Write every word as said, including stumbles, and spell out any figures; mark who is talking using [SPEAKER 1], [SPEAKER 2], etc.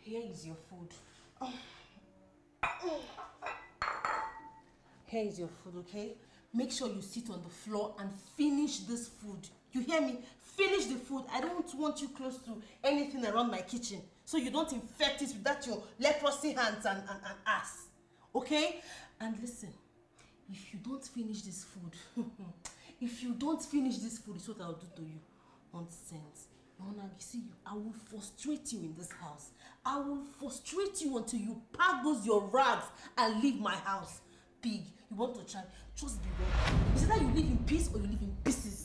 [SPEAKER 1] Here is your food. Oh. Here is your food, okay? Make sure you sit on the floor and finish this food. You hear me? Finish the food. I don't want you close to anything around my kitchen, so you don't infect it with that your leprosy hands and, and, and ass. Okay? And listen, if you don't finish this food, if you don't finish this food, it's what I'll do to you. Nonsense. Mona, you see, I will frustrate you in this house. I will frustrate you until you pack those your rags and leave my house. Pig, you want to try? Just be ready. It's either you live in peace or you live in pieces.